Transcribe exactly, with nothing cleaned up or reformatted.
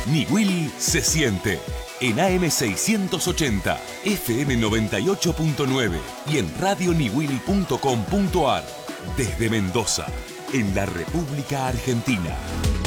Niwil se siente en A M seiscientos ochenta, F M noventa y ocho punto nueve y en radio niwil punto com punto ar. Desde Mendoza, en la República Argentina.